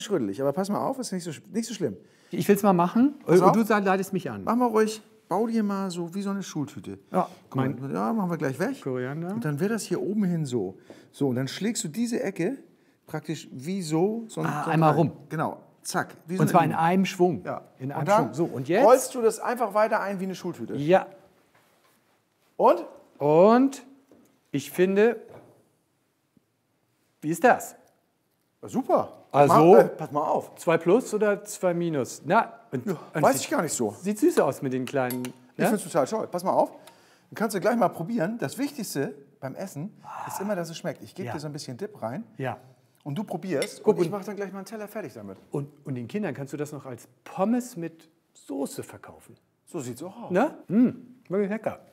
schrödelig. Aber pass mal auf, ist nicht so schlimm. Ich will es mal machen und du leitest mich an. Mach mal ruhig. Bau dir mal so wie so eine Schultüte. Ja, ja, machen wir gleich weg. Koriander. Und dann wird das hier oben hin so. So, und dann schlägst du diese Ecke praktisch wie so. Einmal rum. Genau, zack. Wie so und zwar in einem Schwung. Ja. In einem und dann Schwung. So, und jetzt? rollst du das einfach weiter ein wie eine Schultüte. Ja. Und? Und ich finde, wie ist das? Ja, super. Also, pass mal auf. 2 plus oder 2 minus? Na, Weiß ich gar nicht so. Sieht süß aus mit den kleinen. Ich finde es total toll. Pass mal auf. Dann kannst du gleich mal probieren. Das Wichtigste beim Essen ist immer, dass es schmeckt. Ich gebe dir so ein bisschen Dip rein. Ja. Und du probierst. Guck, und ich mache dann gleich mal einen Teller fertig damit. Und den Kindern kannst du das noch als Pommes mit Soße verkaufen. So sieht's auch aus. Ne? Wirklich lecker.